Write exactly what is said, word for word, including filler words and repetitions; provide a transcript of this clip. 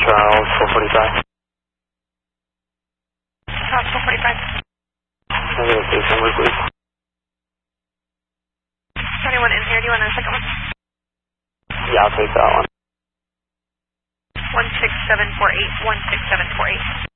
Charles, four forty-five. Charles, four forty-five. Negative, case number, please. Anyone in here? Do you want a second one? Yeah, I'll take that one. one six seven four eight, one six seven four eight.